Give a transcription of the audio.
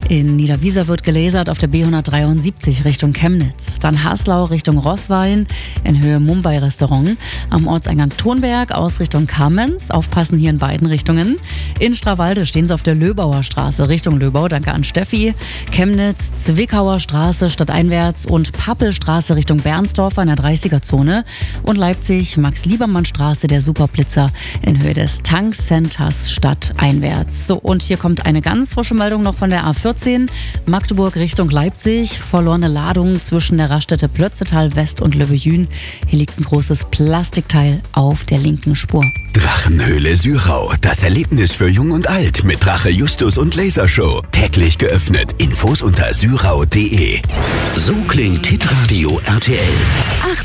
In Niederwiesa wird gelasert auf der B173 Richtung Chemnitz. Dann Haslau Richtung Roßwein in Höhe Mumbai-Restaurant. Am Ortseingang Thonberg aus Richtung Kamenz. Aufpassen hier in beiden Richtungen. In Strawalde stehen sie auf der Löbauer Straße Richtung Löbau. Danke an Steffi. Chemnitz, Zwickauer Straße stadteinwärts und Pappelstraße Richtung Bernsdorf in der 30er-Zone. Und Leipzig, Max-Liebermann-Straße, der Superblitzer in Höhe des Tankcenters stadteinwärts. So, und hier kommt eine ganz frische Meldung noch von der A14. Magdeburg Richtung Leipzig. Verlorene Ladung zwischen der Raststätte Plötzetal West und Löbejün. Hier liegt ein großes Plastikteil auf der linken Spur. Drachenhöhle Syrau. Das Erlebnis für Jung und Alt mit Drache Justus und Lasershow. Täglich geöffnet. Infos unter syrau.de. So klingt Hitradio RTL.